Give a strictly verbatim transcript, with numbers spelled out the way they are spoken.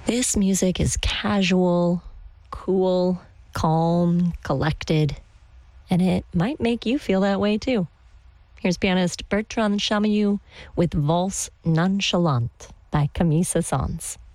This music is casual, cool, calm, collected, and it might make you feel that way too. Here's pianist Bertrand Chamayou with Valse Nonchalante by Camille Saint-Saëns.